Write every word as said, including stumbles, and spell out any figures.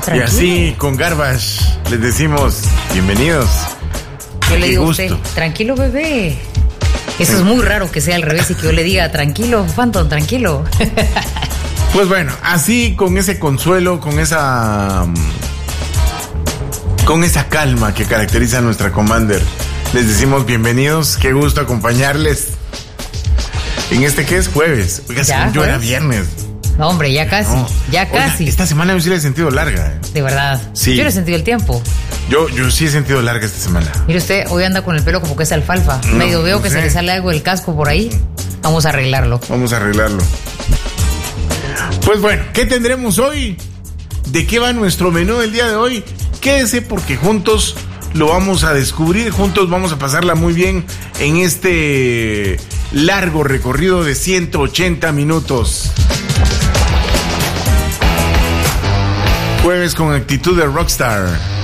tranquilo. Y así, con Garbage, les decimos bienvenidos. Yo le Qué digo gusto. a usted, tranquilo, bebé. Eso es muy raro que sea al revés y que yo le diga, tranquilo, Phantom, tranquilo. Pues bueno, así con ese consuelo, con esa con esa calma que caracteriza a nuestra Commander, les decimos bienvenidos, qué gusto acompañarles en este que es jueves. Oiga, Ya, según yo era jueves. viernes. No, hombre, ya casi, No. ya Oiga, casi. esta semana yo sí la he sentido larga. eh. De verdad. Sí. Yo no he sentido el tiempo. Yo, yo sí he sentido larga esta semana. Mire usted, hoy anda con el pelo como que es alfalfa. No, Medio veo no que sé. se le sale algo del casco por ahí. Vamos a arreglarlo. Vamos a arreglarlo. Pues bueno, ¿qué tendremos hoy? ¿De qué va nuestro menú del día de hoy? Quédese porque juntos lo vamos a descubrir, juntos vamos a pasarla muy bien en este largo recorrido de ciento ochenta minutos. Jueves con actitud de rockstar.